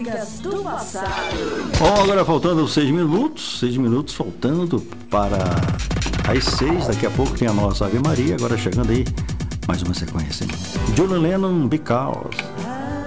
Músicas do passado. Bom, agora faltando 6 minutos faltando para as 6. Daqui a pouco tem a nossa Ave Maria. Agora chegando aí mais uma sequência. John Lennon, Because.